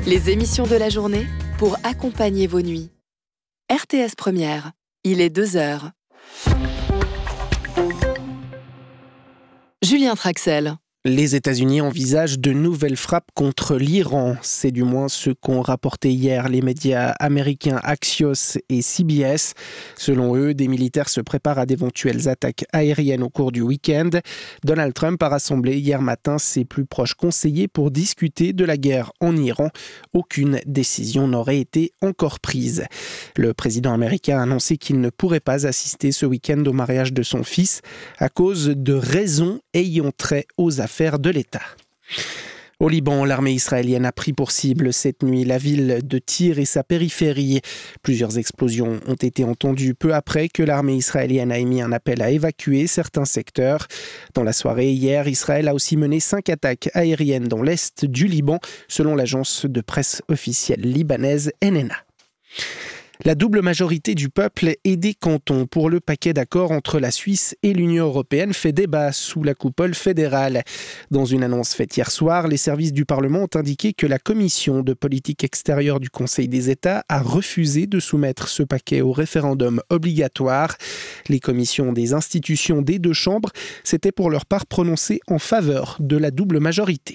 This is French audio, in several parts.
Les émissions de la journée pour accompagner vos nuits. RTS Première, il est 2h. Julien Traxel. Les États-Unis envisagent de nouvelles frappes contre l'Iran. C'est du moins ce qu'ont rapporté hier les médias américains Axios et CBS. Selon eux, des militaires se préparent à d'éventuelles attaques aériennes au cours du week-end. Donald Trump a rassemblé hier matin ses plus proches conseillers pour discuter de la guerre en Iran. Aucune décision n'aurait été encore prise. Le président américain a annoncé qu'il ne pourrait pas assister ce week-end au mariage de son fils à cause de raisons ayant trait aux affaires de l'État. Au Liban, l'armée israélienne a pris pour cible cette nuit la ville de Tyr et sa périphérie. Plusieurs explosions ont été entendues peu après que l'armée israélienne a émis un appel à évacuer certains secteurs. Dans la soirée hier, Israël a aussi mené 5 attaques aériennes dans l'est du Liban, selon l'agence de presse officielle libanaise NNA. La double majorité du peuple et des cantons pour le paquet d'accord entre la Suisse et l'Union européenne fait débat sous la coupole fédérale. Dans une annonce faite hier soir, les services du Parlement ont indiqué que la commission de politique extérieure du Conseil des États a refusé de soumettre ce paquet au référendum obligatoire. Les commissions des institutions des deux chambres s'étaient pour leur part prononcées en faveur de la double majorité.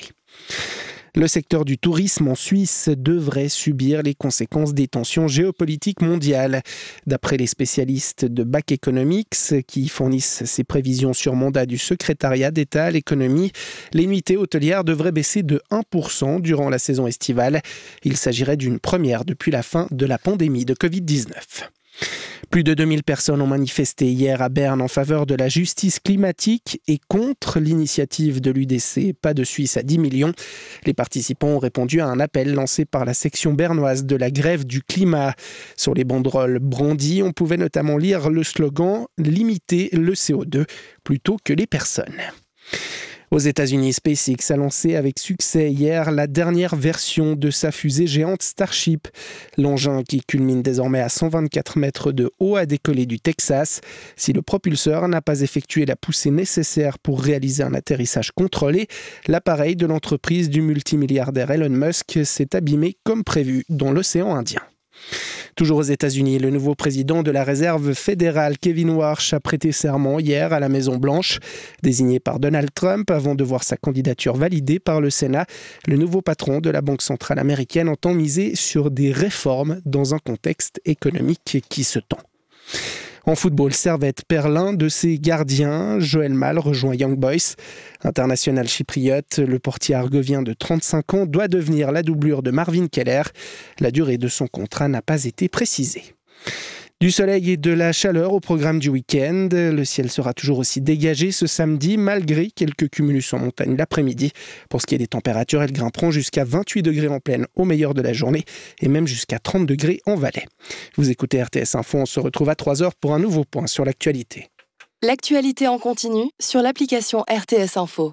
Le secteur du tourisme en Suisse devrait subir les conséquences des tensions géopolitiques mondiales. D'après les spécialistes de Back Economics, qui fournissent ces prévisions sur mandat du secrétariat d'État à l'économie, les nuitées hôtelières devraient baisser de 1% durant la saison estivale. Il s'agirait d'une première depuis la fin de la pandémie de Covid-19. Plus de 2000 personnes ont manifesté hier à Berne en faveur de la justice climatique et contre l'initiative de l'UDC Pas de Suisse à 10 millions. Les participants ont répondu à un appel lancé par la section bernoise de la grève du climat. Sur les banderoles brandies, on pouvait notamment lire le slogan « Limiter le CO2 » plutôt que les personnes. Aux États-Unis, SpaceX a lancé avec succès hier la dernière version de sa fusée géante Starship. L'engin, qui culmine désormais à 124 mètres de haut, a décollé du Texas. Si le propulseur n'a pas effectué la poussée nécessaire pour réaliser un atterrissage contrôlé, l'appareil de l'entreprise du multimilliardaire Elon Musk s'est abîmé comme prévu dans l'océan Indien. Toujours aux États-Unis, le nouveau président de la Réserve fédérale, Kevin Warsh, a prêté serment hier à la Maison-Blanche. Désigné par Donald Trump avant de voir sa candidature validée par le Sénat, le nouveau patron de la Banque centrale américaine entend miser sur des réformes dans un contexte économique qui se tend. En football, Servette perd l'un de ses gardiens. Joël Mal rejoint Young Boys. International chypriote, le portier argovien de 35 ans doit devenir la doublure de Marvin Keller. La durée de son contrat n'a pas été précisée. Du soleil et de la chaleur au programme du week-end. Le ciel sera toujours aussi dégagé ce samedi, malgré quelques cumulus en montagne l'après-midi. Pour ce qui est des températures, elles grimperont jusqu'à 28 degrés en plaine au meilleur de la journée et même jusqu'à 30 degrés en Valais. Vous écoutez RTS Info, on se retrouve à 3h pour un nouveau point sur l'actualité. L'actualité en continu sur l'application RTS Info.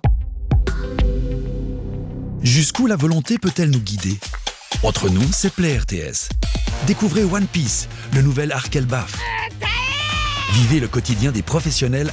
Jusqu'où la volonté peut-elle nous guider ? Entre nous, c'est Play RTS. Découvrez One Piece, le nouvel arc Elbaf. Vivez le quotidien des professionnels